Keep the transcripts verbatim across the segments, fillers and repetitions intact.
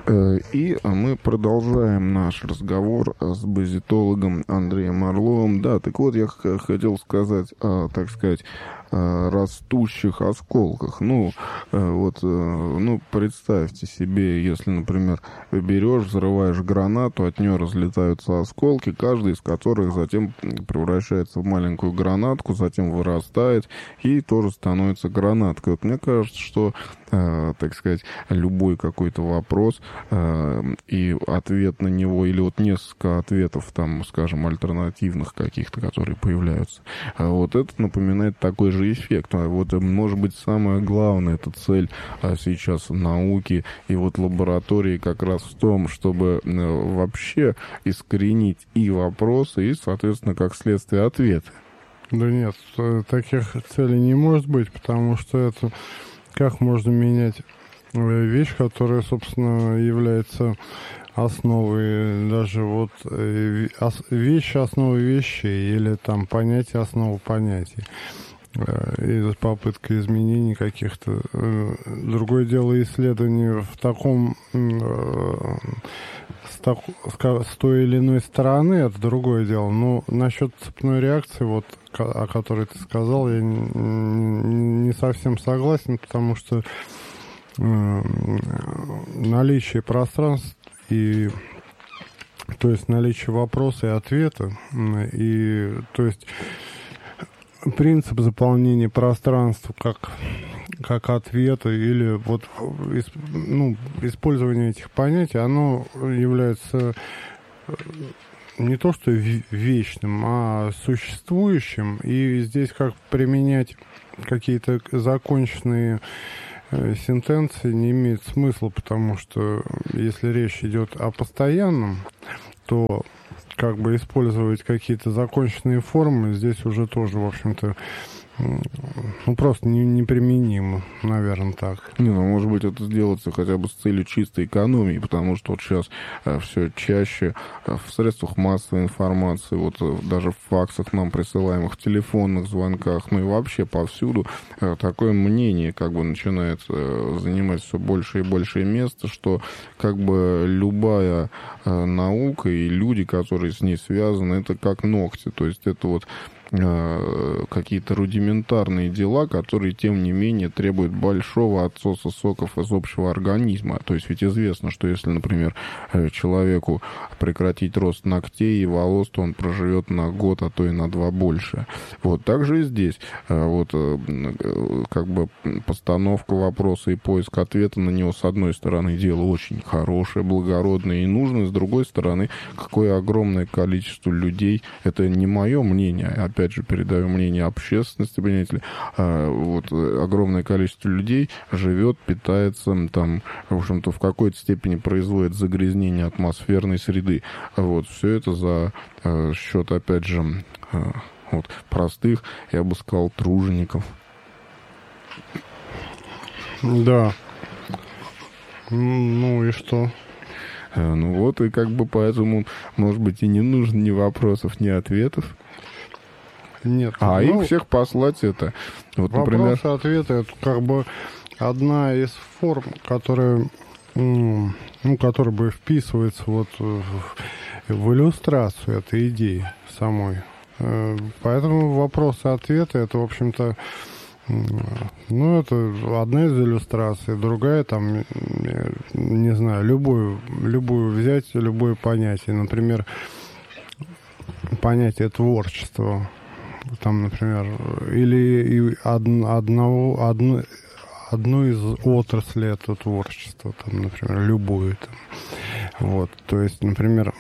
И мы продолжаем наш разговор с базитологом Андреем Орловым. Да, так вот, я хотел сказать, так сказать, растущих осколках. Ну, вот, ну, представьте себе, если, например, берешь, взрываешь гранату, от нее разлетаются осколки, каждый из которых затем превращается в маленькую гранатку, затем вырастает и тоже становится гранаткой. Вот мне кажется, что, так сказать, любой какой-то вопрос и ответ на него, или вот несколько ответов, там, скажем, альтернативных каких-то, которые появляются, вот это напоминает такой же эффект. А вот, может быть, самое главное, это цель сейчас науки и вот лаборатории как раз в том, чтобы вообще искоренить и вопросы, и, соответственно, как следствие, ответы. Да нет, таких целей не может быть, потому что это как можно менять вещь, которая, собственно, является основой даже вот вещи, основы вещей, или там понятие, основа понятий. И попытка изменений каких-то. Другое дело исследования в таком с, так, с той или иной стороны, это другое дело. Но насчет цепной реакции, вот, о которой ты сказал, я не, не совсем согласен, потому что э, наличие пространств и, то есть, наличие вопроса и ответа, и, то есть, принцип заполнения пространства как, как ответа или вот, ну, использование этих понятий, оно является не то что вечным, а существующим. И здесь как применять какие-то законченные сентенции не имеет смысла, потому что если речь идет о постоянном, то как бы использовать какие-то законченные формы здесь уже тоже, в общем-то, ну, просто не, неприменимо, наверное, так. Не, ну, может быть, это сделается хотя бы с целью чистой экономии, потому что вот сейчас а, все чаще а, в средствах массовой информации, вот а, даже в факсах нам присылаемых, в телефонных звонках, ну и вообще повсюду а, такое мнение как бы начинает а, занимать все больше и больше места, что как бы любая а, наука и люди, которые с ней связаны, это как ногти, то есть это вот какие-то рудиментарные дела, которые, тем не менее, требуют большого отсоса соков из общего организма. То есть ведь известно, что если, например, человеку прекратить рост ногтей и волос, то он проживет на год, а то и на два больше. Вот так же и здесь. Вот как бы постановка вопроса и поиск ответа на него, с одной стороны, дело очень хорошее, благородное и нужное, с другой стороны, какое огромное количество людей, это не мое мнение, опять же, передаю мнение общественности, понимаете ли, а, вот, огромное количество людей живет, питается, там, в общем-то, в какой-то степени производит загрязнение атмосферной среды. Вот, все это за а, счет, опять же, а, вот, простых, я бы сказал, тружеников. Да. Ну и что? Ну вот, и как бы поэтому, может быть, и не нужно ни вопросов, ни ответов. Нет. А ну, их всех послать это. Вот, например... Вопросы-ответы — это как бы одна из форм, которая, ну, которая бы вписывается вот в, в иллюстрацию этой идеи самой. Поэтому вопросы-ответы — это, в общем-то, ну, это одна из иллюстраций, другая, там, не знаю, любую, любую взять, любое понятие. Например, понятие творчества. Там, например, или одного, одно, одну из отраслей этого творчества, там, например, любую. Там. Вот, то есть, например,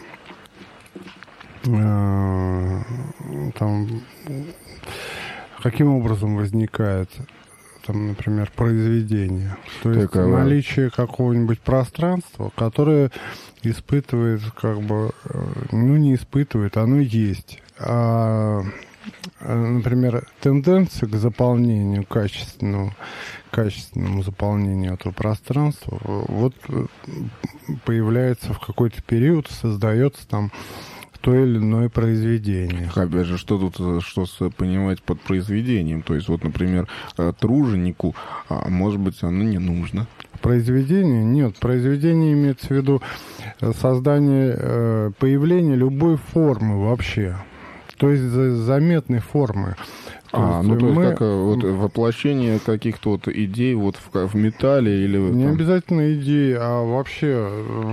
э, там, каким образом возникает, там, например, произведение. То есть Такова. наличие какого-нибудь пространства, которое испытывает, как бы, ну, не испытывает, оно есть. А, например, тенденция к заполнению, качественному, качественному заполнению этого пространства, вот появляется в какой-то период, создается там то или иное произведение. Опять же, что тут, что понимать под произведением? То есть, вот, например, труженику, может быть, оно не нужно. Произведение? Нет, произведение имеется в виду создание, появление любой формы вообще. То есть заметной формы. То а, есть ну то мы... есть как вот, воплощение каких-то вот идей вот в, в металле или... Не там... обязательно идеи, а вообще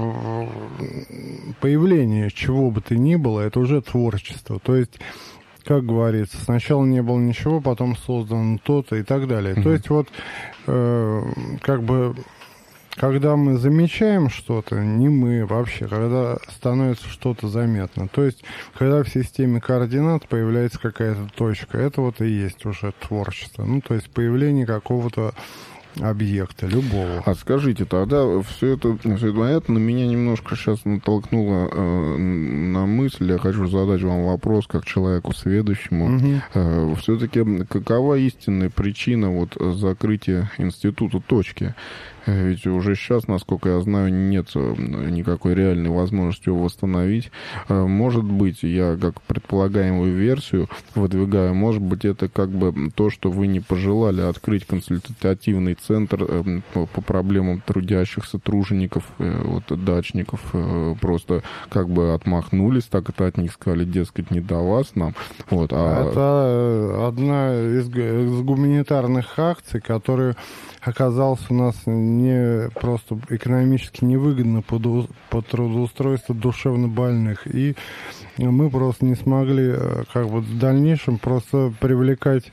появление чего бы то ни было, это уже творчество. То есть, как говорится, сначала не было ничего, потом создано то-то и так далее. Mm-hmm. То есть вот э, как бы... Когда мы замечаем что-то, не мы вообще, когда становится что-то заметно. То есть, когда в системе координат появляется какая-то точка, это вот и есть уже творчество. Ну, то есть, появление какого-то объекта, любого. А скажите, тогда все это, все это понятно, но меня немножко сейчас натолкнуло э, на мысль, я хочу задать вам вопрос, как человеку сведущему. Угу. Э, все-таки какова истинная причина вот закрытия института точки? Ведь уже сейчас, насколько я знаю, нет никакой реальной возможности его восстановить. Может быть, я как предполагаемую версию выдвигаю, может быть, это как бы то, что вы не пожелали открыть консультативный центр по проблемам трудящихся тружеников, вот, дачников, просто как бы отмахнулись, так это от них сказали, дескать, не до вас нам. Вот, а... Это одна из, из гуманитарных акций, которая оказалась у нас не просто экономически невыгодно по, по трудоустройству душевно больных. И мы просто не смогли как бы в дальнейшем просто привлекать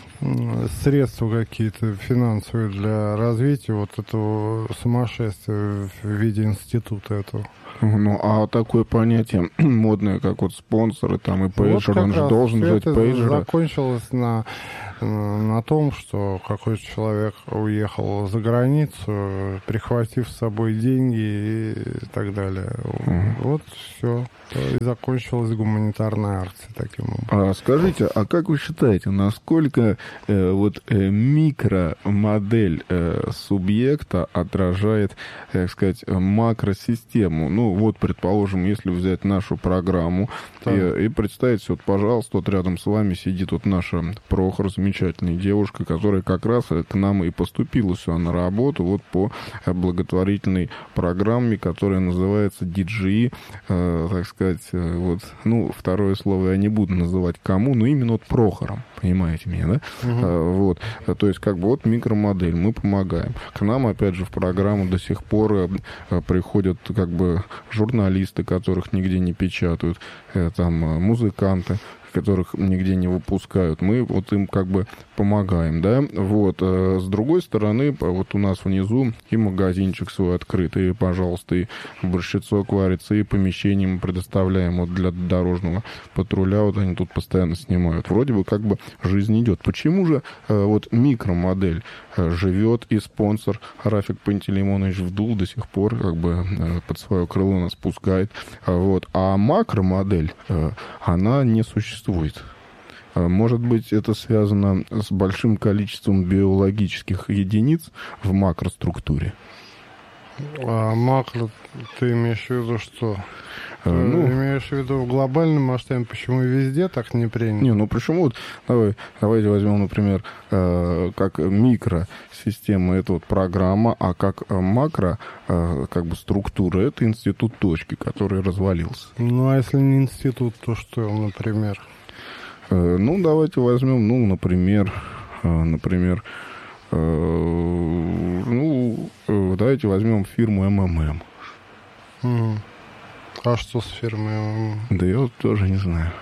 средства какие-то финансовые для развития вот этого сумасшествия в виде института этого. Ну, а такое понятие модное, как вот спонсоры там и пейджер, вот он же должен жить пейджером. Закончилось на, на том, что какой-то человек уехал за границу, прихватив с собой деньги и так далее. Uh-huh. Вот все. И закончилась гуманитарная акция таким образом. А скажите, а как вы считаете, насколько э, вот э, микромодель э, субъекта отражает, так сказать, макросистему? Ну, вот, предположим, если взять нашу программу и, и представить, вот, пожалуйста, вот рядом с вами сидит вот наша Прохор, замечательная девушка, которая как раз к нам и поступила сюда на работу вот по благотворительной программе, которая называется ди джи и, э, так сказать, вот, ну, второе слово я не буду называть кому, но именно вот Прохором, понимаете меня, да? Uh-huh. А, вот, то есть, как бы, вот микромодель, мы помогаем. К нам, опять же, в программу до сих пор а, приходят, как бы, журналисты, которых нигде не печатают, а, там, музыканты, которых нигде не выпускают, мы вот им как бы помогаем, да, вот, с другой стороны, вот у нас внизу и магазинчик свой открытый, и, пожалуйста, и борщицок варится, и помещение мы предоставляем вот для дорожного патруля, вот они тут постоянно снимают, вроде бы как бы жизнь идет. Почему же вот микромодель живет и спонсор Рафик Пантелеймонович Вдул до сих пор как бы под свое крыло нас пускает, вот, а макромодель, она не существует. Может быть, это связано с большим количеством биологических единиц в макроструктуре? А макро, ты имеешь в виду что? Ты ну, имеешь в виду в глобальном масштабе, почему везде так не принято? Не, ну почему вот, давай, давайте возьмем, например, э, как микросистема, это вот программа, а как макро, э, как бы структура, это институт точки, который развалился. Ну, а если не институт, то что, например? Э, ну, давайте возьмем, ну, например, э, например, э, ну, э, давайте возьмем фирму эм эм эм. Mm. А что с фирмой эм эм эм? Да я вот тоже не знаю.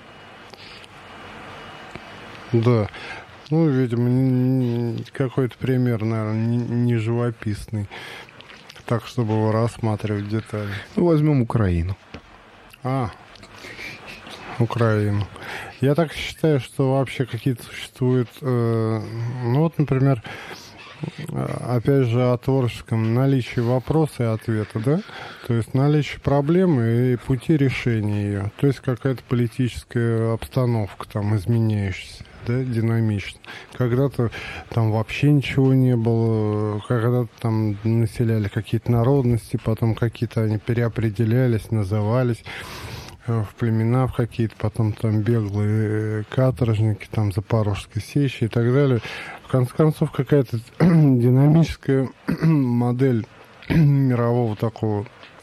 Да. Ну, видимо, какой-то пример, наверное, не, не живописный. Так, чтобы его рассматривать в детали. Ну, возьмем Украину. А, Украину. Я так считаю, что вообще какие-то существуют... Э, ну, вот, например... Опять же, о творческом наличии вопроса и ответа, да? То есть наличие проблемы и пути решения ее. То есть какая-то политическая обстановка там изменяющаяся, да, динамично. Когда-то там вообще ничего не было, когда-то там населяли какие-то народности, потом какие-то они переопределялись, назывались. в племена в какие-то, потом там беглые каторжники, там Запорожской сечи и так далее. В конце концов, какая-то динамическая модель мирового такого,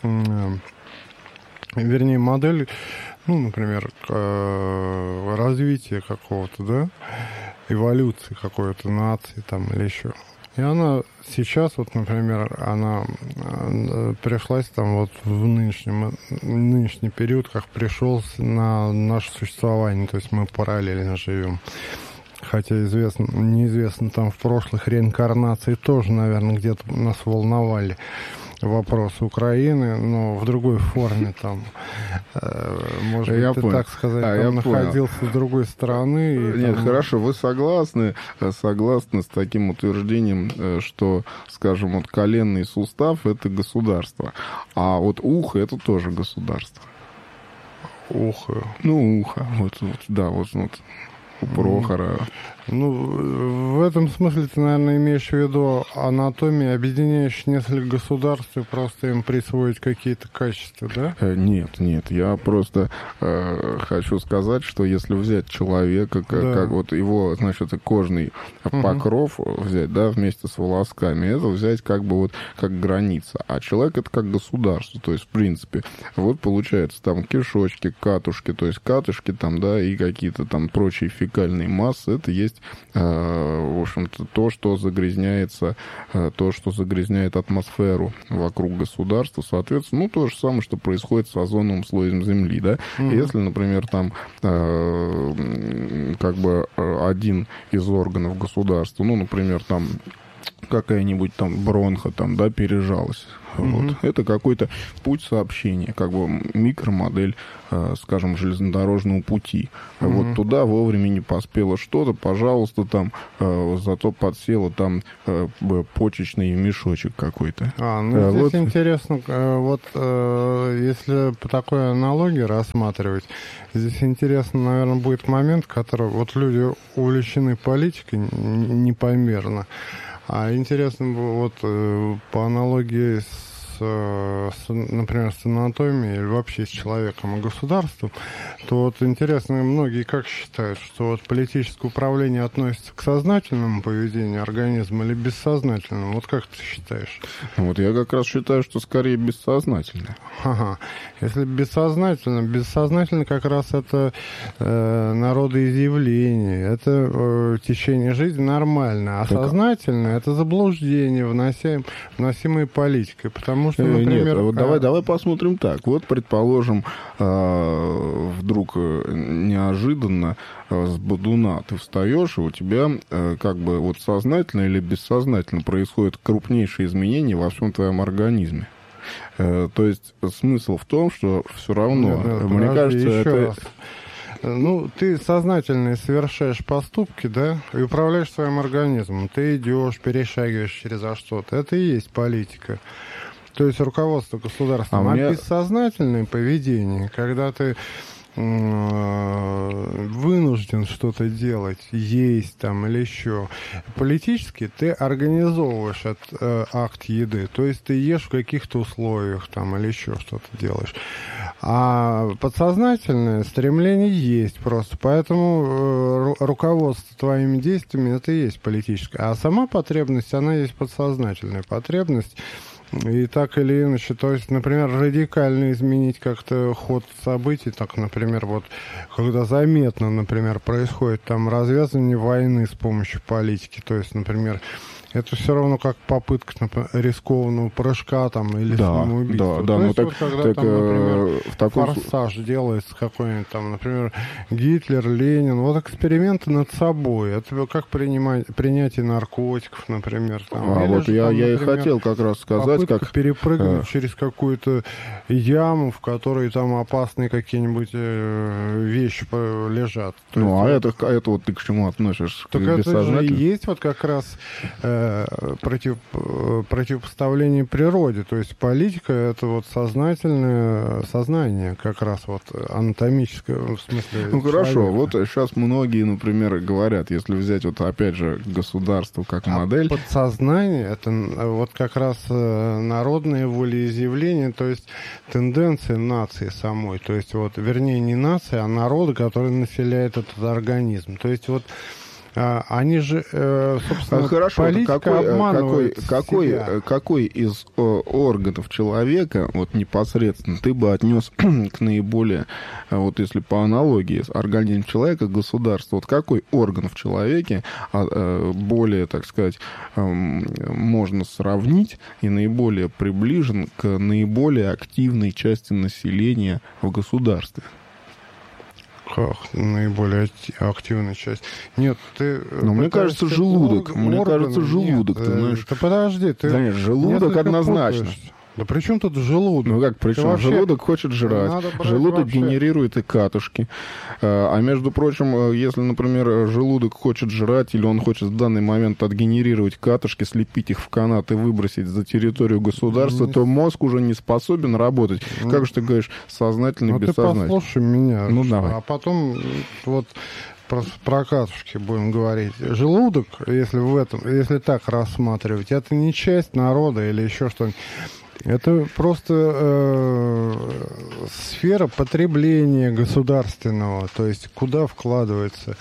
вернее, модель, ну, например, развития какого-то, да, эволюции какой-то нации там или еще. И она сейчас, вот, например, она пришлась там вот в нынешнем, нынешний период, как пришелся на наше существование, то есть мы параллельно живем. Хотя известно, неизвестно, там в прошлых реинкарнациях тоже, наверное, где-то нас волновали вопросы Украины, но в другой форме там, может быть, я ты понял. так сказать, а, там находился понял. С другой стороны. И Нет, там... хорошо, вы согласны, согласны с таким утверждением, что, скажем, вот коленный сустав — это государство, а вот ухо — это тоже государство. Ухо? Ну, ухо, вот, вот да, вот, вот. У Прохора. Ну, в этом смысле ты, наверное, имеешь в виду анатомию, объединяющую несколько государств и просто им присвоить какие-то качества, да? Нет, нет, я просто э, хочу сказать, что если взять человека, как, да. как вот его, значит, кожный покров угу. взять, да, вместе с волосками, это взять как бы вот как граница. А человек — это как государство, то есть, в принципе, вот получается там кишочки, катушки, то есть катышки там, да, и какие-то там прочие фекальные массы, это есть, э, в общем-то, то, что загрязняется, э, то, что загрязняет атмосферу вокруг государства, соответственно, ну, то же самое, что происходит с озоновым слоем Земли, да. Mm-hmm. Если, например, там э, как бы один из органов государства, ну, например, там какая-нибудь там бронха там, да, пережалась. Mm-hmm. Вот. Это какой-то путь сообщения, как бы микромодель, э, скажем, железнодорожного пути. Mm-hmm. Вот туда вовремя не поспело что-то, пожалуйста, там, э, зато подсело там э, почечный мешочек какой-то. А, ну э, здесь вот... интересно, э, вот э, если по такой аналогии рассматривать, здесь интересно, наверное, будет момент, который вот люди увлечены политикой непомерно. А интересно было вот э, по аналогии с, э, с, например, с анатомией или вообще с человеком и государством, то вот интересно, многие как считают, что вот политическое управление относится к сознательному поведению организма или бессознательному? Вот как ты считаешь? Вот я как раз считаю, что скорее бессознательно. Ага. Если бессознательно, бессознательно как раз это э, народоизъявление, это э, течение жизни нормально, а так... сознательно это заблуждение, вносим, вносимое политикой, потому что, например... Нет, вот а... давай, давай посмотрим так. Вот, предположим, э, вдруг неожиданно э, с бодуна ты встаешь, и у тебя э, как бы вот сознательно или бессознательно происходят крупнейшие изменения во всем твоем организме. То есть смысл в том, что все равно, да, да, мне кажется, это... Раз. Ну, ты сознательно совершаешь поступки, да, и управляешь своим организмом. Ты идешь, перешагиваешь через что-то. Это и есть политика. То есть руководство государством. А, а меня... бессознательное поведение, когда ты вынужден что-то делать, есть там или еще. Политически ты организовываешь этот э, акт еды, то есть ты ешь в каких-то условиях там или еще что-то делаешь. А подсознательное стремление есть просто, поэтому э, руководство твоими действиями это и есть политическое. А сама потребность, она есть подсознательная потребность. И так или иначе, то есть, например, радикально изменить как-то ход событий, так, например, вот, когда заметно, например, происходит там развязывание войны с помощью политики, то есть, например, это все равно как попытка, например, рискованного прыжка там или да, самоубийства. Да, да, то ну есть, так, вот, когда так, там, например, в таком... форсаж делается какой-нибудь там, например, Гитлер, Ленин, вот эксперименты над собой. Это как принимать, принятие наркотиков, например. Там. А или вот же, я, там, я например, и хотел как раз сказать, как... перепрыгнуть а... через какую-то яму, в которой там опасные какие-нибудь э, вещи лежат. То ну, есть, а вот... это, это вот ты к чему относишь? Так к это же и есть вот как раз э, против, противопоставление природе. То есть политика — это вот сознательное сознание, как раз вот анатомическое, в смысле. Ну хорошо, человека. вот сейчас многие, например, говорят, если взять вот опять же государство как а модель. Подсознание — это вот как раз народное волеизъявление, то есть тенденция нации самой. То есть вот, вернее, не нации, а народа, который населяет этот организм. То есть вот они же, собственно, хорошо, политика какой, обманывает какой, себя. какой, какой из органов человека, вот непосредственно, ты бы отнес к наиболее, вот если по аналогии, организм человека, государство, вот какой орган в человеке более, так сказать, можно сравнить и наиболее приближен к наиболее активной части населения в государстве? Как наиболее активная часть? Нет, ты... Но мне кажется, желудок. Орг... Мне органы. кажется, желудок. Нет, ты знаешь. Да подожди, ты... Да нет, желудок однозначно. Путаешься. Да при чем тут желудок? Ну как, причем вообще... желудок хочет жрать, желудок вообще... генерирует и катушки. А между прочим, если, например, желудок хочет жрать, или он хочет в данный момент отгенерировать катушки, слепить их в канат и выбросить за территорию государства, не... то мозг уже не способен работать. Не... Как же ты говоришь, сознательно и бессознательно? Ну ты послушай меня. Ну давай. А потом вот... Про, про катушки будем говорить. Желудок, если в этом, если так рассматривать, это не часть народа или еще что-нибудь. Это просто э, сфера потребления государственного, то есть куда вкладываются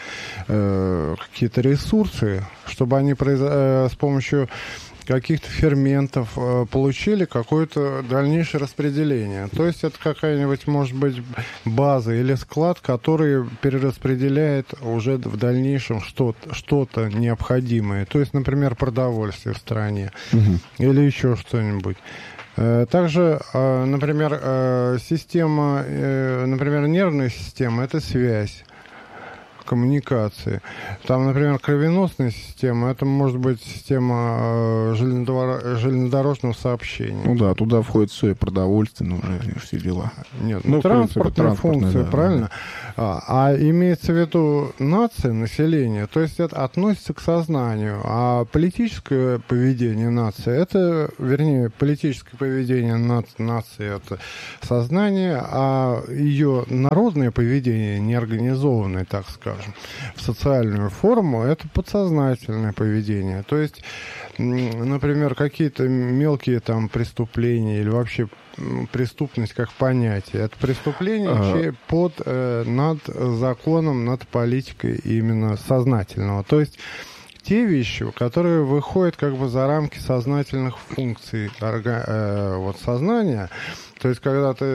э, какие-то ресурсы, чтобы они произ... э, с помощью каких-то ферментов э, получили какое-то дальнейшее распределение. То есть это какая-нибудь, может быть, база или склад, который перераспределяет уже в дальнейшем что-то, что-то необходимое. То есть, например, продовольствие в стране угу. или еще что-нибудь. Также, например, система, например, нервная система – это связь, коммуникации. Там, например, кровеносная система, это может быть система железнодорожного сообщения. Ну да, туда входит все, и продовольствие, ну, уже все дела. Нет, ну, транспортная функция, да, правильно? Да. А, а имеется в виду нация, население, то есть это относится к сознанию, а политическое поведение нации, это, вернее, политическое поведение нации, это сознание, а ее народное поведение, неорганизованное, так сказать, в социальную форму, это подсознательное поведение. То есть, например, какие-то мелкие там преступления или вообще преступность как понятие. Это преступление а... под, э, над законом, над политикой именно сознательного. То есть те вещи, которые выходят как бы за рамки сознательных функций орга, э, вот, сознания. То есть, когда ты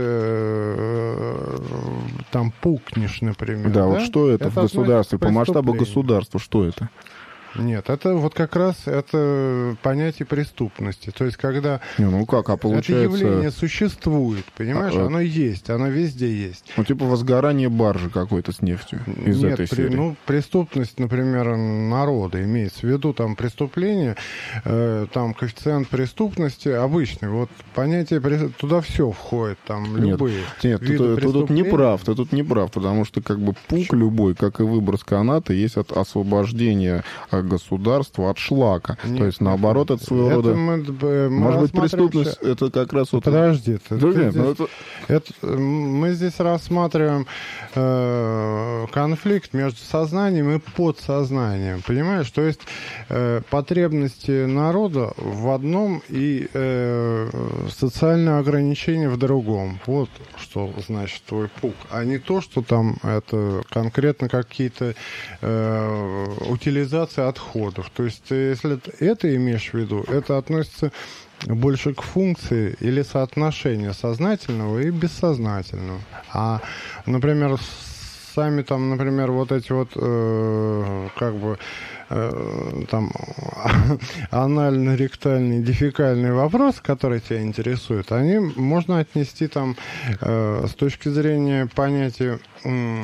э, там пукнешь, например. Да, да? Вот что это, это в государстве, по масштабу государства, что это? Нет, это вот как раз это понятие преступности. То есть, когда Не, ну как, а получается... это явление существует, понимаешь, а, оно есть, оно везде есть. Ну, типа возгорание баржи какой-то с нефтью из Нет, этой при, серии. Ну, преступность, например, народа имеется в виду, там, преступление, э, там, коэффициент преступности обычный. Вот понятие, туда все входит, там, любые Нет, виды ты, ты тут не прав, ты тут не прав, потому что, как бы, пук любой, как и выброс каната, есть от освобождения государства от шлака. Нет, то есть, наоборот, это своего это рода... Мы, мы Может быть, преступность, все... это как раз... Вот... Подожди. Ты, да, ты нет, здесь... это... Это... Мы здесь рассматриваем э, конфликт между сознанием и подсознанием. Понимаешь? То есть, э, потребности народа в одном и э, социальное ограничение в другом. Вот что значит твой пук. А не то, что там это конкретно какие-то э, утилизации отходов. То есть, если это имеешь в виду, это относится больше к функции или соотношению сознательного и бессознательного. А, например, сами там, например, вот эти вот э, как бы э, там анально-ректальные, дефекальные вопросы, которые тебя интересуют, они можно отнести там э, с точки зрения понятия э,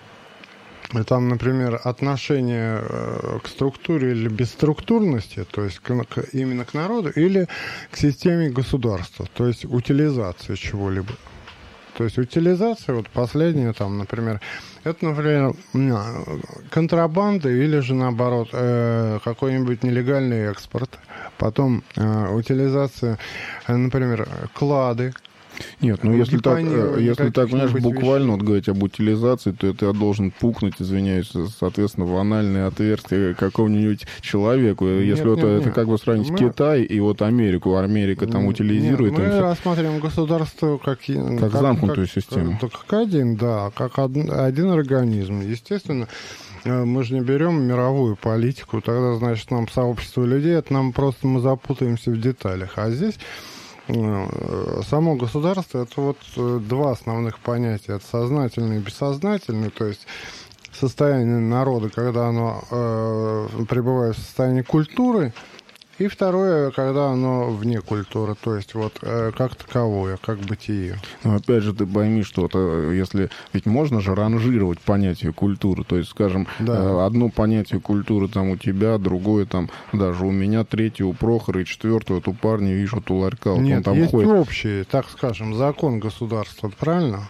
там, например, отношение к структуре или бесструктурности, то есть к, к, именно к народу, или к системе государства, то есть утилизация чего-либо. То есть утилизация, вот последняя там, например, это, например, контрабанда или же, наоборот, какой-нибудь нелегальный экспорт. Потом утилизация, например, клады. Нет, ну если так, если так, понимаешь, буквально вот говорить об утилизации, то это я должен пукнуть, извиняюсь, соответственно, в анальное отверстие какому-нибудь человеку. Если нет, вот нет, это нет. как бы сравнить мы... Китай и вот Америку, Америка там утилизирует. Нет, мы там рассматриваем государство как... Как, как замкнутую как, систему. Как, как один, да, как один, один организм. Естественно, мы же не берем мировую политику, тогда, значит, нам сообщество людей, это нам просто мы запутаемся в деталях. А здесь... Само государство — это вот два основных понятия. Это сознательное и бессознательное, то есть состояние народа, когда оно э, пребывает в состоянии культуры, и второе, когда оно вне культуры, то есть вот э, как таковое, как бытие. Но опять же, ты пойми, что это, если... Ведь можно же ранжировать понятие культуры, то есть, скажем, да. э, одно понятие культуры там у тебя, другое там даже у меня, третье у Прохора и четвертое вот у парня, видишь, вот у Ларька. Вот нет, он там есть ходит. общий, так скажем, закон государства, правильно?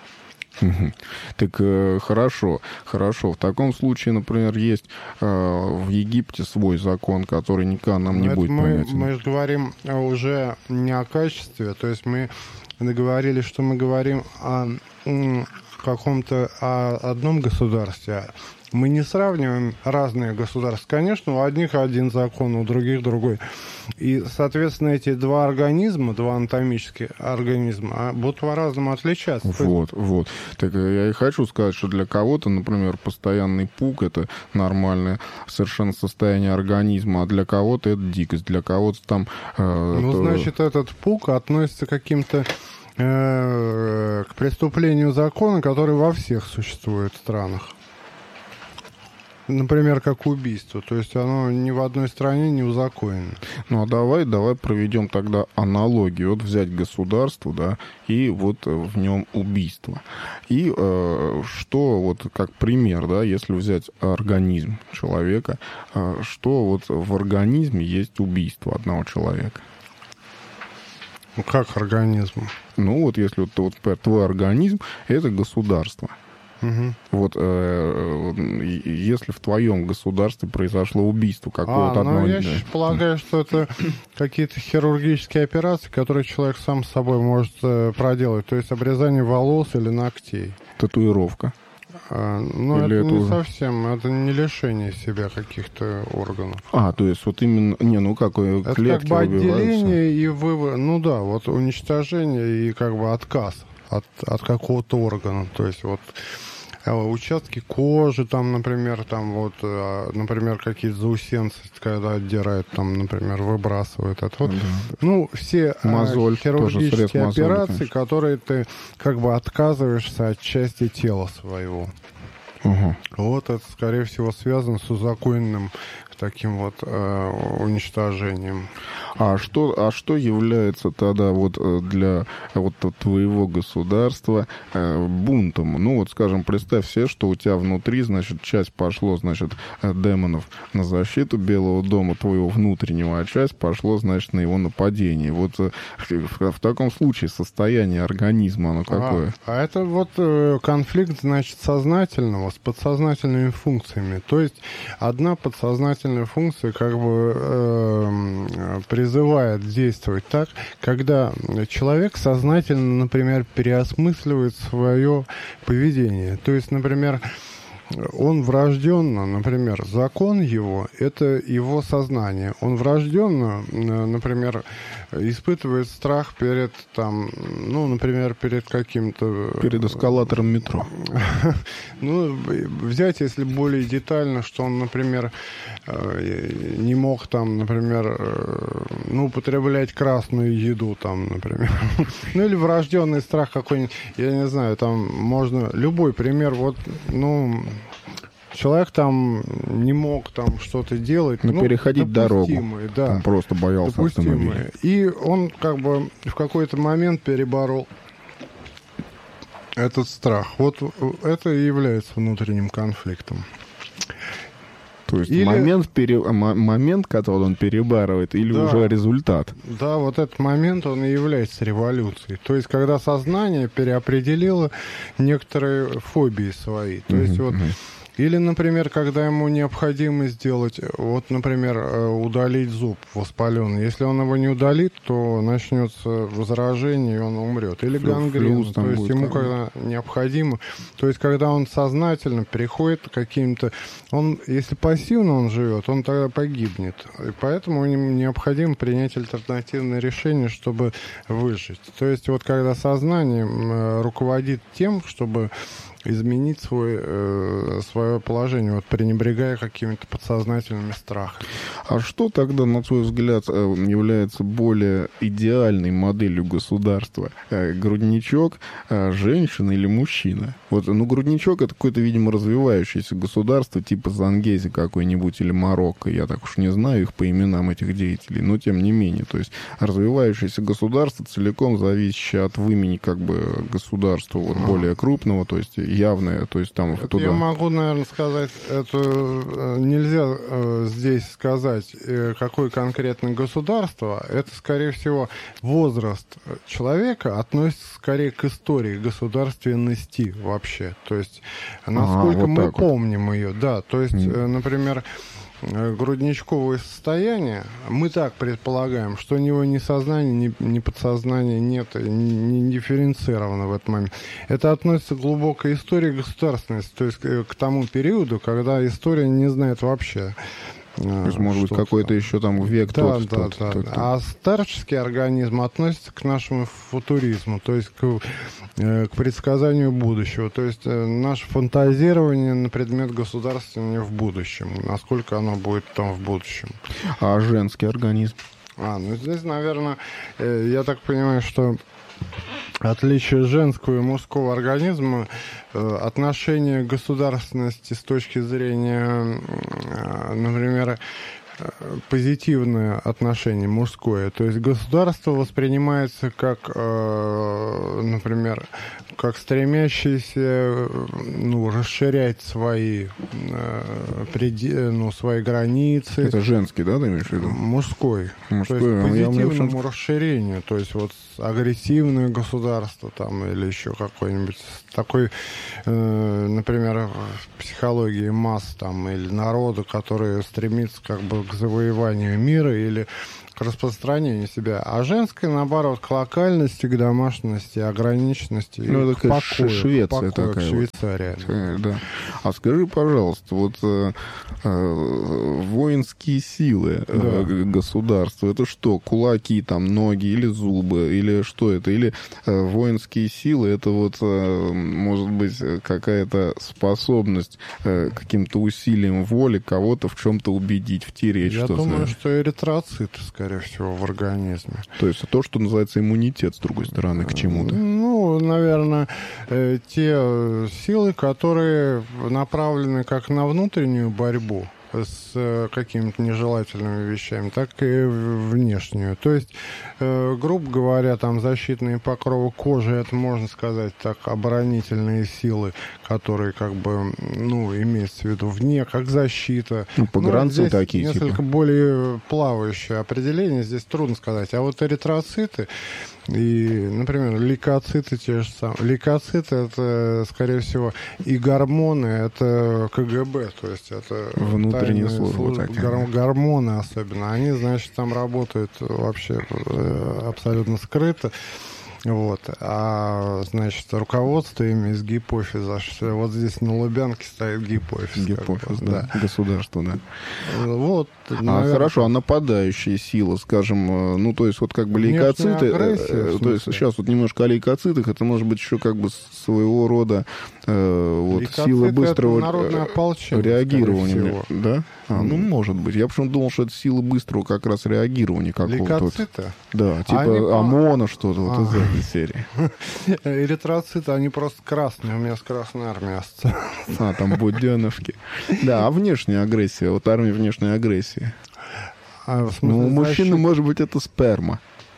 Так э, хорошо, хорошо. В таком случае, например, есть э, в Египте свой закон, который никогда нам не будет мы, понятен. Мы же говорим уже не о качестве, то есть мы договорились, что мы говорим о м, каком-то о одном государстве. Мы не сравниваем разные государства. Конечно, у одних один закон, у других другой. И, соответственно, эти два организма, два анатомических организма, будут по-разному отличаться. Вот, вот. Так я и хочу сказать, что для кого-то, например, постоянный пук — это нормальное совершенно состояние организма, а для кого-то это дикость, для кого-то там... Э, ну, то... значит, этот пук относится к каким-то э, к преступлению закона, который во всех существует странах. Например, как убийство. То есть оно ни в одной стране не узаконено. Ну, а давай, давай проведем тогда аналогию. Вот взять государство, да, и вот в нем убийство. И э, что, вот как пример, да, если взять организм человека, э, что вот в организме есть убийство одного человека? Ну, как организм? Ну, вот если вот, вот твой организм — это государство. Угу. Вот э, если в твоем государстве произошло убийство какого-то а, одного... Ну, я полагаю, что это какие-то хирургические операции, которые человек сам с собой может проделать. То есть обрезание волос или ногтей. Татуировка. А, ну, или это, это не уже... совсем, это не лишение себя каких-то органов. А, то есть вот именно, не, ну как, это клетки как бы отделение и вывод, ну да, вот уничтожение и как бы отказ от, от какого-то органа. То есть вот участки кожи, там, например, там вот, например, какие-то заусенцы, когда отдирают, там, например, выбрасывают это. Вот, да. Ну, все мозоль, хирургические мозоли, операции, конечно. которые ты как бы отказываешься от части тела своего. Угу. Вот это, скорее всего, связано с узаконенным таким вот э, уничтожением. А что, а что является тогда вот для вот твоего государства э, бунтом? Ну вот, скажем, представь себе, что у тебя внутри, значит, часть пошло, значит, демонов на защиту Белого дома твоего внутреннего, а часть пошло, значит, на его нападение. Вот в, в таком случае состояние организма, оно какое? А, а это вот э, конфликт, значит, сознательного с подсознательными функциями. То есть одна подсознательная функция как бы э, призывает действовать так, когда человек сознательно, например, переосмысливает свое поведение. То есть, например, он врожденно, например, закон его — это его сознание. Он врожденно, например, испытывает страх перед, там, ну, например, перед каким-то... Перед эскалатором метро. Ну, взять, если более детально, что он, например, не мог, там, например, ну, употреблять красную еду, там, например. Ну, или врожденный страх какой-нибудь, я не знаю, там можно... Любой пример, вот, ну... Человек там не мог там что-то делать. Ну, ну переходить дорогу. Да, он просто боялся автомобиля. И он как бы в какой-то момент переборол этот страх. Вот это и является внутренним конфликтом. То есть или... момент, пере... момент, который он перебарывает, или да. уже результат? Да, вот этот момент, он и является революцией. То есть, когда сознание переопределило некоторые фобии свои. То есть, вот... Или, например, когда ему необходимо сделать, вот, например, удалить зуб воспаленный. Если он его не удалит, то начнется возражение, и он умрет. Или гангрена. То есть ему когда необходимо. То есть когда он сознательно переходит к каким-то... Он, если пассивно он живет, он тогда погибнет. И поэтому ему необходимо принять альтернативное решение, чтобы выжить. То есть вот когда сознание руководит тем, чтобы... изменить свой, э, свое положение, вот, пренебрегая какими-то подсознательными страхами. А что тогда, на твой взгляд, является более идеальной моделью государства? Грудничок, женщина или мужчина? Вот, ну, грудничок — это какое-то, видимо, развивающееся государство, типа Зангези какой-нибудь или Марокко. Я так уж не знаю их по именам этих деятелей, но тем не менее. То есть развивающееся государство, целиком зависящее от вымени как бы государства вот, более крупного, то есть явное, то есть там это туда... Я могу, наверное, сказать, это нельзя э, здесь сказать, э, какое конкретное государство. Это, скорее всего, возраст человека относится скорее к истории государственности вообще. То есть, насколько а, вот мы помним вот. ее. Да, то есть, mm. э, например... грудничковое состояние, мы так предполагаем, что у него ни сознания, ни, ни подсознания нет, не, не дифференцировано в этот момент. Это относится к глубокой истории государственности, то есть к, к тому периоду, когда история не знает вообще. То есть, может быть, какой-то еще там век да, тот, да, тот, да. тот, тот. А старческий организм относится к нашему футуризму, то есть к, к предсказанию будущего. То есть наше фантазирование на предмет государствования в будущем, насколько оно будет там в будущем. А женский организм? А, ну здесь, наверное, я так понимаю, что отличие женского и мужского организма, отношение к государственности с точки зрения, например, позитивное отношение мужское. То есть государство воспринимается как, например, как стремящееся ну, расширять свои, ну, свои границы. Это женский, да, ты имеешь в виду? Мужской. Мужской. То есть позитивному я, я, расширению. То есть вот агрессивное государство там или еще какой-нибудь такой, например, в психологии масс там или народа, который стремится как бы к завоеванию мира или к распространению себя, а женское, наоборот, к локальности, к домашности, ограниченности, ну, к покою, Швеция к покою, такая, к Швейцария. Вот. Да. А скажи, пожалуйста, вот э, э, воинские силы э, да. государства, это что, кулаки, там, ноги или зубы, или что это? Или э, воинские силы, это вот, э, может быть, какая-то способность э, каким-то усилием воли кого-то в чем-то убедить, втереть Я что-то? Я думаю, что эритроциты, скорее всего, в организме. То есть то, что называется иммунитет, с другой стороны, к чему-то? Ну, наверное, э, те силы, которые направлены как на внутреннюю борьбу с э, какими-то нежелательными вещами, так и внешнюю. То есть, э, грубо говоря, там защитные покровы кожи, это, можно сказать, так, оборонительные силы, которые, как бы, ну, имеется в виду вне, как защита. Ну, погранцы ну, такие, несколько типа. более плавающее определение, здесь трудно сказать. А вот эритроциты и, например, лейкоциты те же самые. Лейкоциты — это, скорее всего, и гормоны, это КГБ, то есть это внутренние службы, гор- гормоны особенно. Они, значит, там работают вообще абсолютно скрыто. Вот. А, значит, руководство ими из гипофиза. Вот здесь на Лубянке стоит гипофиз. Гипофиз, да. да. Государство, да. Вот. А, хорошо, а нападающая сила, скажем, ну, то есть вот как бы лейкоциты... Агрессия, то есть сейчас вот немножко о лейкоцитах, это может быть еще как бы своего рода э, вот, сила быстрого реагирования. Да? А, ну, может быть. Я почему-то думал, что это сила быстрого как раз реагирования какого-то. Лейкоциты? Да, типа они... ОМОНа что-то вот из этой серии. Эритроциты, они просто красные. У меня с Красной Армией ассоциация. А, там буденовки. Да, а внешняя агрессия? Вот армия внешней агрессии. А, ну, у мужчины, может быть, это сперма.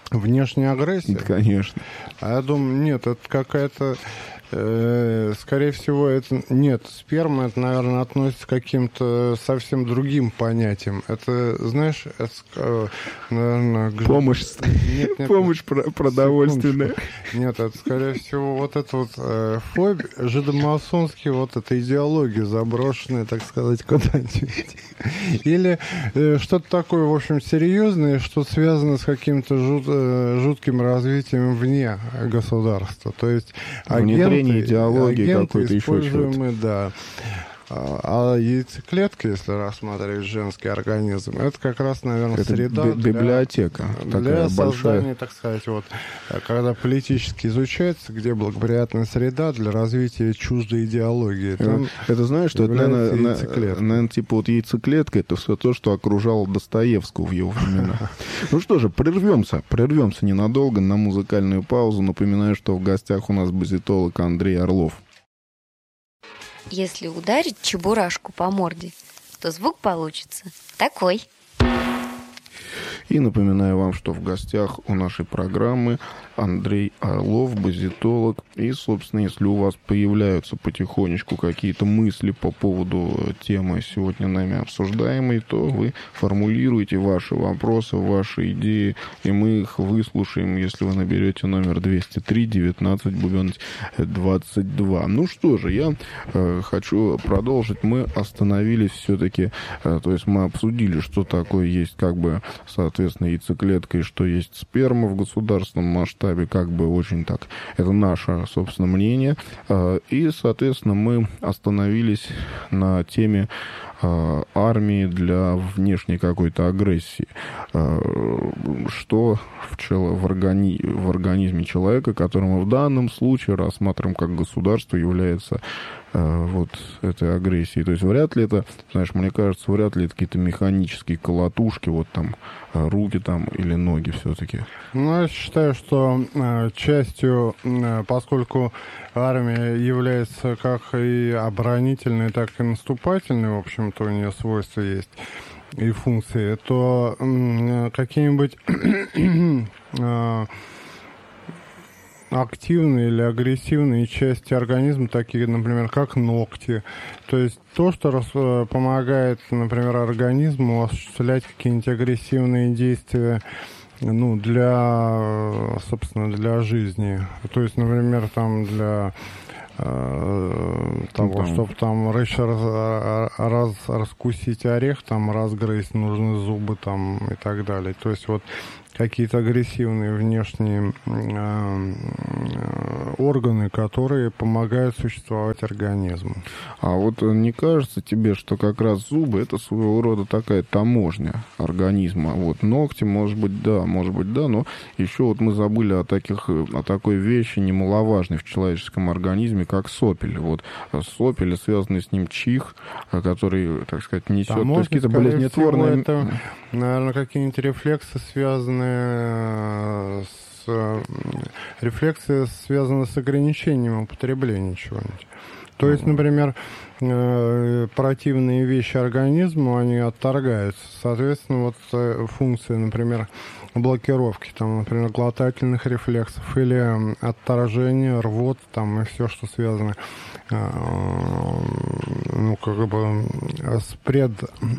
Внешняя агрессия? Конечно. А я думаю, нет, это какая-то... Скорее всего, это нет, сперма, это, наверное, относится к каким-то совсем другим понятиям. Это, знаешь, это, наверное... Помощь, нет, нет, помощь нет, продовольственная. Нет, это, скорее всего, вот это вот э, фобия, жидомасонские, вот эта идеология заброшенная, так сказать, куда-нибудь. Или э, что-то такое, в общем, серьезное, что связано с каким-то жут, э, жутким развитием вне государства. То есть агенты, идеологии какой-то еще что-то. Да. А яйцеклетка, если рассматривать женский организм, это как раз, наверное, это среда би- библиотека для, для создания, так сказать, вот, когда политически изучается, где благоприятная среда для развития чуждой идеологии. Там это знаешь, что это, наверное, наверное, типа вот яйцеклетка, это все то, что окружало Достоевского в его времена. Ну что же, прервемся, прервемся ненадолго на музыкальную паузу. Напоминаю, что в гостях у нас базитолог Андрей Орлов. Если ударить чебурашку по морде, то звук получится такой. И напоминаю вам, что в гостях у нашей программы Андрей Орлов, базитолог. И, собственно, если у вас появляются потихонечку какие-то мысли по поводу темы сегодня нами обсуждаемой, то вы формулируете ваши вопросы, ваши идеи, и мы их выслушаем, если вы наберете номер двести три девятнадцать двадцать два. Ну что же, я э, хочу продолжить. Мы остановились все-таки, э, то есть мы обсудили, что такое есть как бы, соответственно, яйцеклетка и что есть сперма в государственном масштабе, как бы очень так. Это наше, собственно, мнение. И, соответственно, мы остановились на теме армии для внешней какой-то агрессии. Что в, чело, в, органи, в организме человека, который мы в данном случае рассматриваем как государство, является вот этой агрессией. То есть вряд ли это, знаешь, мне кажется, вряд ли это какие-то механические колотушки, вот там руки там или ноги все-таки. Ну, я считаю, что э, частью, э, поскольку армия является как и оборонительной, так и наступательной, в общем-то, у нее свойства есть и функции, то э, какие-нибудь э, активные или агрессивные части организма, такие, например, как ногти. То есть то, что рас, помогает, например, организму осуществлять какие-нибудь агрессивные действия, ну, для, собственно, для жизни. То есть, например, там для э, того, ну, чтобы там раз, раз, раскусить орех, там разгрызть, нужны зубы там и так далее. То есть вот какие-то агрессивные внешние э, органы, которые помогают существовать организму. А вот не кажется тебе, что как раз зубы — это своего рода такая таможня организма? Вот ногти, может быть, да, может быть, да, но еще вот мы забыли о, таких, о такой вещи немаловажной в человеческом организме, как сопель. Вот сопель, связанный с ним чих, который, так сказать, несет... Таможня, то есть какие-то болезнетворные... Это, наверное, какие-нибудь рефлексы, связанные с... Рефлексы связаны с ограничением употребления чего-нибудь. То есть, например, противные вещи организму, они отторгаются. Соответственно, вот функции, например, блокировки, там, например, глотательных рефлексов или отторжения, рвот, там, и все, что связано, ну, как бы, с пред...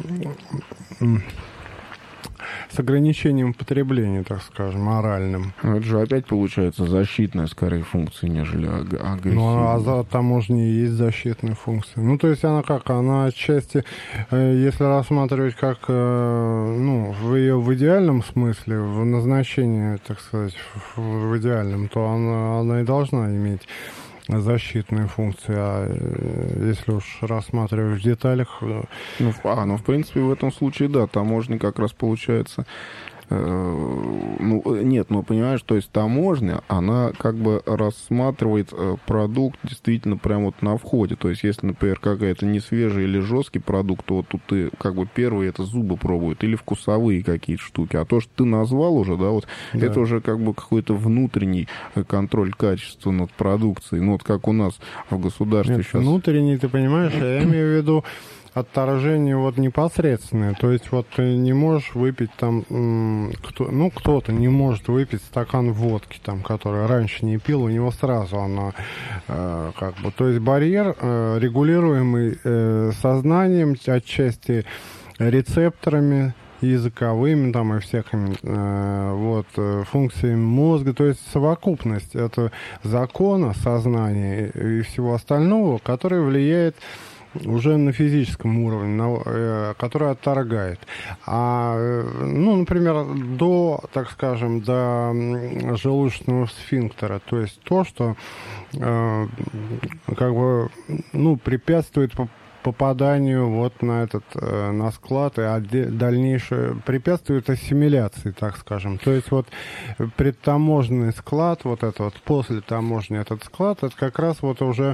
с ограничением потребления, так скажем, моральным. Это же опять получается защитная, скорее, функция, нежели агрессивная. Ну, а за таможней есть защитная функция. Ну, то есть она как? Она отчасти, если рассматривать как, ну, в ее в идеальном смысле, в назначении, так сказать, в идеальном, то она, она и должна иметь защитные функции, а если уж рассматривать в деталях... Ну, а, ну, в принципе, в этом случае, да, таможня как раз получается... Ну, нет, ну, понимаешь, то есть таможня, она как бы рассматривает продукт действительно прямо вот на входе. То есть если, например, какая-то не свежий или жесткий продукт, то вот тут ты как бы первые это зубы пробуют или вкусовые какие-то штуки. А то, что ты назвал уже, да, вот да. Это уже как бы какой-то внутренний контроль качества над продукцией. Ну, вот как у нас в государстве нет, сейчас. Внутренний, ты понимаешь, я имею в виду отторжение вот непосредственное. То есть вот ты не можешь выпить там, кто, ну, кто-то не может выпить стакан водки, там, который раньше не пил, у него сразу она э, как бы... То есть барьер, э, регулируемый э, сознанием, отчасти рецепторами, языковыми там и всякими э, вот, функциями мозга, то есть совокупность это закона, сознания и всего остального, который влияет уже на физическом уровне, на, э, который отторгает. А, э, ну, например, до, так скажем, до желудочного сфинктера, то есть то, что э, как бы, ну, препятствует попаданию вот на этот, э, на склад и дальнейшее препятствует ассимиляции, так скажем. То есть вот предтаможенный склад, вот это вот после таможни этот склад, это как раз вот уже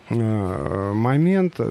момент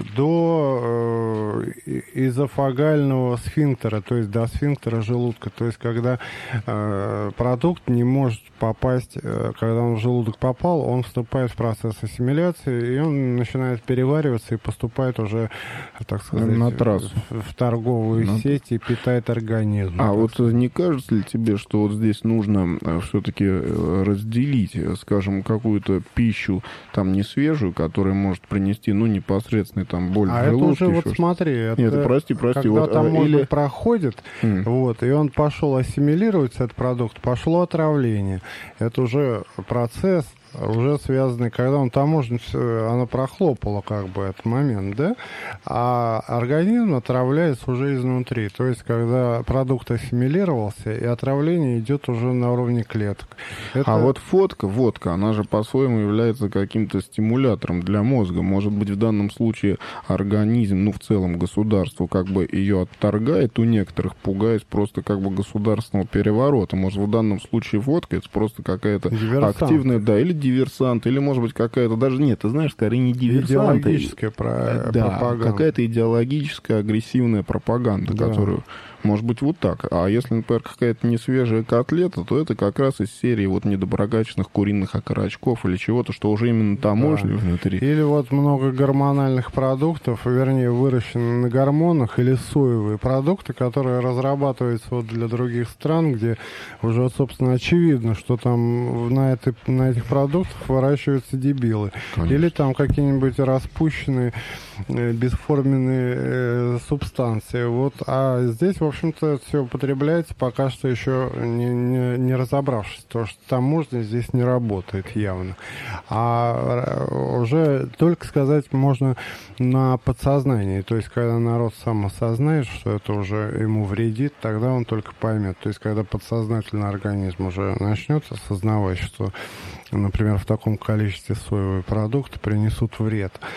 до э, изофагального сфинктера, то есть до сфинктера желудка, то есть когда э, продукт не может попасть, э, когда он в желудок попал, он вступает в процесс ассимиляции, и он начинает перевариваться и поступает уже, так сказать, на трассу, в, в торговую на... сеть и питает организм. А вот сказать. Не кажется ли тебе, что вот здесь нужно все-таки разделить, скажем, какую-то пищу там не свежую, которая может принести, ну, непосредственный там боль а в желудке. А это уже, вот смотри, это, Нет, прости, прости. Когда вот, там или... проходит, mm. вот, и он пошел ассимилировать этот продукт, пошло отравление. Это уже процесс, уже связанный, когда он таможню, она прохлопала как бы этот момент, да, а организм отравляется уже изнутри. То есть, когда продукт ассимилировался, и отравление идет уже на уровне клеток. Это... А вот водка, водка, она же по-своему является каким-то стимулятором для мозга. Может быть, в данном случае организм, ну, в целом государство, как бы ее отторгает у некоторых, пугаясь просто как бы государственного переворота. Может, в данном случае водка это просто какая-то диверсант. Активная, да, или диверсант, или, может быть, какая-то, даже нет, ты знаешь, скорее не диверсант. Идеологическая про... да, пропаганда. Какая-то идеологическая, агрессивная пропаганда, да. Которую... Может быть, вот так. А если, например, какая-то несвежая котлета, то это как раз из серии вот недоброкачественных куриных окорочков или чего-то, что уже именно таможня да. внутри. Или вот много гормональных продуктов, вернее, выращенные на гормонах, или соевые продукты, которые разрабатываются вот для других стран, где уже, собственно, очевидно, что там на, этой, на этих продуктах выращиваются дебилы. Конечно. Или там какие-нибудь распущенные, бесформенные э, субстанции. Вот. А здесь, в общем-то, все употребляется, пока что еще не, не, не разобравшись, то что таможня здесь не работает явно. А уже только сказать можно на подсознании. То есть, когда народ сам осознает, что это уже ему вредит, тогда он только поймет. То есть, когда подсознательный организм уже начнет осознавать, что, например, в таком количестве соевые продукты принесут вред.